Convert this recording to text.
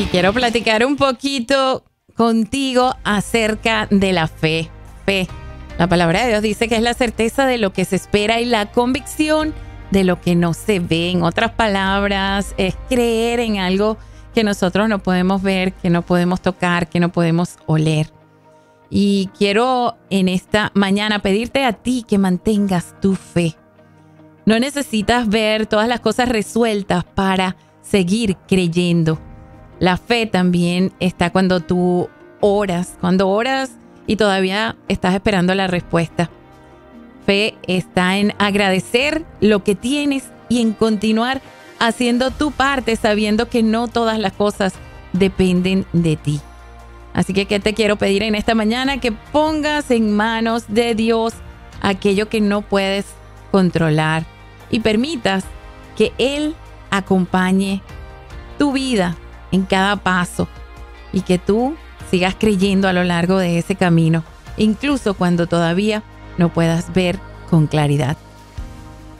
Y quiero platicar un poquito contigo acerca de la fe. Fe. La palabra de Dios dice que es la certeza de lo que se espera y la convicción de lo que no se ve. En otras palabras, es creer en algo que nosotros no podemos ver, que no podemos tocar, que no podemos oler. Y quiero en esta mañana pedirte a ti que mantengas tu fe. No necesitas ver todas las cosas resueltas para seguir creyendo. La fe también está cuando tú oras, y todavía estás esperando la respuesta. Fe está en agradecer lo que tienes y en continuar haciendo tu parte, sabiendo que no todas las cosas dependen de ti. Así que, ¿qué te quiero pedir en esta mañana? Que pongas en manos de Dios aquello que no puedes controlar y permitas que Él acompañe tu vida en cada paso y que tú sigas creyendo a lo largo de ese camino, incluso cuando todavía no puedas ver con claridad.